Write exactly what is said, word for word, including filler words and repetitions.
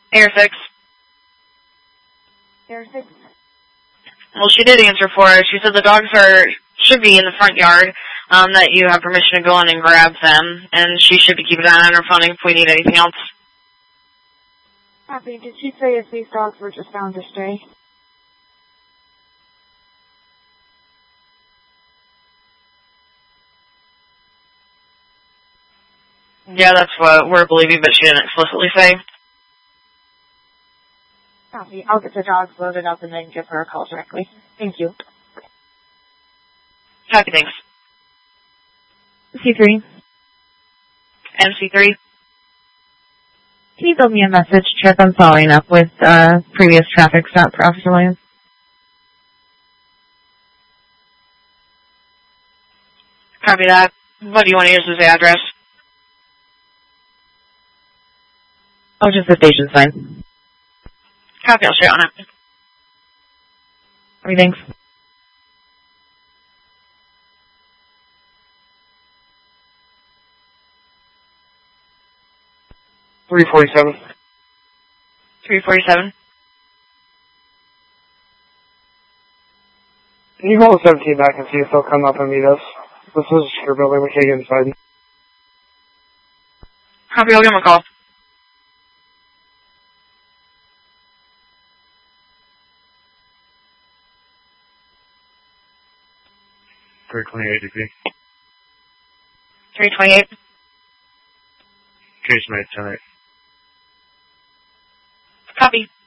Air six. Air six. Well, she did answer for it. She said the dogs are should be in the front yard, um, that you have permission to go in and grab them, and she should be keeping an eye on her phone if we need anything else. Copy. Did she say if these dogs were just found to stray? Yeah, that's what we're believing, but she didn't explicitly say. Copy. I'll get the dogs loaded up and then give her a call directly. Thank you. Copy, thanks. C three. M C three. Can you build me a message check? I'm following up with uh, previous traffic stop for Officer Williams. Copy that. What do you want to use as the address? Oh, just the station sign. Copy, I'll straight on it. Everything's. three forty-seven. three forty-seven. Can you call the seventeen back and see if they'll come up and meet us? This is a secure building, we can't get inside. Copy, I'll give him a call. three twenty-eight, D P. three twenty-eight. Case made tonight. Copy.